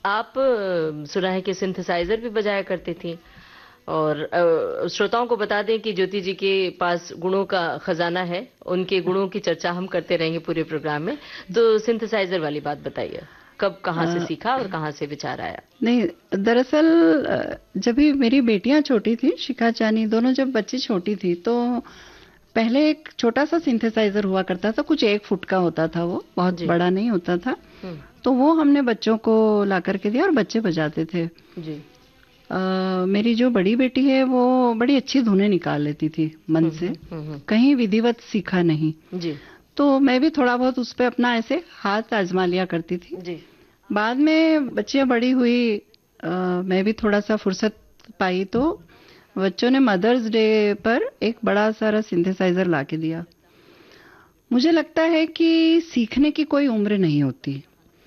आप सुना है कि सिंथेसाइजर भी बजाया करती थी और श्रोताओं को बता दें कि ज्योति जी के पास गुणों का खजाना है, उनके गुणों की चर्चा हम करते रहेंगे पूरे प्रोग्राम में। तो सिंथेसाइजर वाली बात बताइए, कब कहाँ से सीखा और कहाँ से विचार आया? नहीं, दरअसल जब भी मेरी बेटियां छोटी थी, शिखा चानी, दोनों जब बच्ची छोटी थी, तो पहले एक छोटा सा सिंथेसाइजर हुआ करता था, कुछ 1 फुट का होता था, वो बहुत बड़ा नहीं होता था। तो वो हमने बच्चों को ला करके दिया और बच्चे बजाते थे जी। मेरी जो बड़ी बेटी है वो बड़ी अच्छी धुनें निकाल लेती थी मन से, कहीं विधिवत सीखा नहीं जी। तो मैं भी थोड़ा बहुत उस पे अपना ऐसे हाथ आजमा लिया करती थी जी। बाद में बच्चियां बड़ी हुई, मैं भी थोड़ा सा फुर्सत पाई, तो बच्चों ने मदर्स डे पर एक बड़ा सारा सिंथेसाइजर ला के दिया। मुझे लगता है कि सीखने की कोई उम्र नहीं होती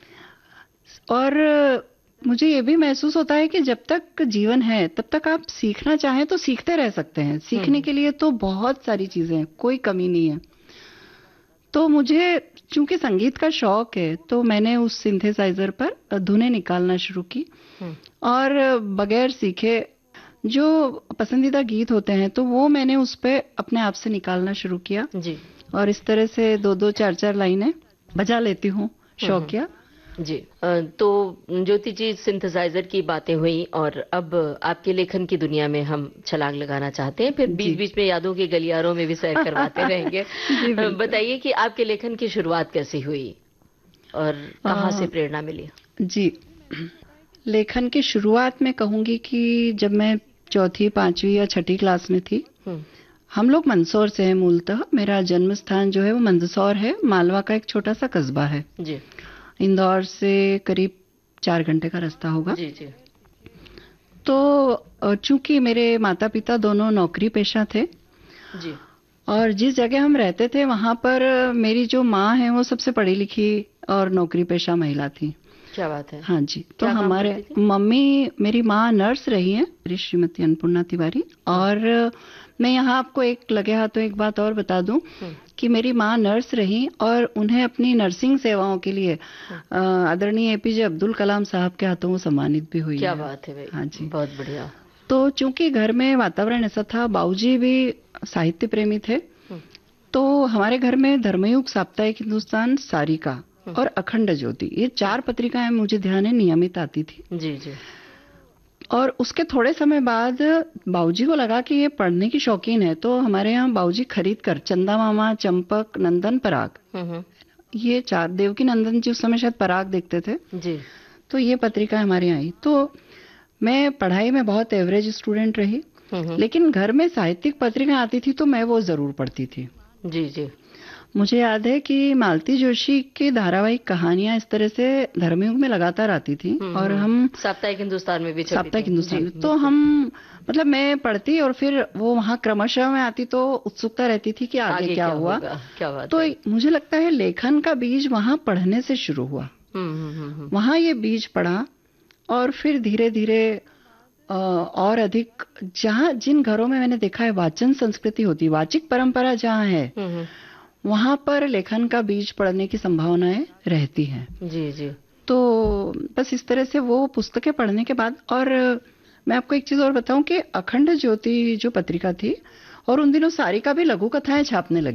और मुझे ये भी महसूस होता है कि जब तक जीवन है तब तक आप सीखना चाहें तो सीखते रह सकते हैं। सीखने के लिए तो बहुत सारी चीजें हैं, कोई कमी नहीं है। तो मुझे चूंकि संगीत का शौक है तो मैंने उस सिंथेसाइजर पर धुनें निकालना शुरू की और बगैर सीखे जो पसंदीदा गीत होते हैं तो वो मैंने उस पे अपने आप से निकालना शुरू किया जी। और इस तरह से 2-2, 4-4 लाइनें बजा लेती हूँ शौकिया जी। तो ज्योति जी, सिंथेसाइजर की बातें हुई और अब आपके लेखन की दुनिया में हम छलांग लगाना चाहते हैं, फिर बीच बीच में यादों के गलियारों में भी सैर करवाते रहेंगे। बताइए कि आपके लेखन की शुरुआत कैसी हुई और कहाँ से प्रेरणा मिली? जी, लेखन की शुरुआत में कहूंगी कि जब मैं 4th, 5वीं या 6ठी क्लास में थी। हम लोग मंदसौर से हैं मूलतः, मेरा जन्म स्थान जो है वो मंदसौर है, मालवा का एक छोटा सा कस्बा है जी। इंदौर से करीब 4 घंटे का रास्ता होगा जी जी। तो चूंकि मेरे माता पिता दोनों नौकरी पेशा थे जी। और जिस जगह हम रहते थे वहां पर मेरी जो माँ है वो सबसे पढ़ी लिखी और नौकरी पेशा महिला थी। क्या बात है? हाँ जी। तो हमारे मम्मी, मेरी माँ नर्स रही है, श्रीमती अन्नपूर्णा तिवारी। और मैं यहाँ आपको एक लगे हाथों एक बात और बता दूं कि मेरी माँ नर्स रही और उन्हें अपनी नर्सिंग सेवाओं के लिए आदरणीय एपीजे अब्दुल कलाम साहब के हाथों वो सम्मानित भी हुई। क्या बात है भाई। हाँ जी, बहुत बढ़िया। तो चूंकि घर में वातावरण ऐसा था, बाबूजी भी साहित्य प्रेमी थे, तो हमारे घर में धर्मयुग, साप्ताहिक हिंदुस्तान, सारिका और अखंड ज्योति, ये 4 पत्रिकाएं मुझे ध्यान है नियमित आती थी जी जी। और उसके थोड़े समय बाद बाबूजी को लगा कि ये पढ़ने की शौकीन है, तो हमारे यहाँ बाबूजी खरीद कर चंदा मामा, चंपक, नंदन, पराग, ये 4, देवकी नंदन जी उस समय शायद पराग देखते थे जी। तो ये पत्रिका हमारे यहाँ आई। तो मैं पढ़ाई में बहुत एवरेज स्टूडेंट रही, लेकिन घर में साहित्यिक पत्रिका आती थी तो मैं वो जरूर पढ़ती थी जी जी। मुझे याद है कि मालती जोशी की धारावाहिक कहानियां इस तरह से धर्मयुग में लगातार आती थी और हम साप्ताहिक हिंदुस्तान में भी, साप्ताहिक हिंदुस्तान में, तो हम मतलब मैं पढ़ती और फिर वो वहाँ क्रमशः में आती तो उत्सुकता रहती थी कि आगे क्या हुआ। क्या बात तो मुझे लगता है लेखन का बीज वहाँ पढ़ने से शुरू हुआ। वहाँ ये बीज पड़ा और फिर धीरे धीरे और अधिक, जहाँ जिन घरों में मैंने देखा है वाचन संस्कृति होती, वाचिक परंपरा जहाँ है वहां पर लेखन का बीज पड़ने की संभावनाएं रहती हैं जी जी। तो बस इस तरह से वो पुस्तकें पढ़ने के बाद, और मैं आपको एक चीज और बताऊं कि अखंड ज्योति जो पत्रिका थी और उन दिनों सारिका भी लघु कथाएं छापने लगी।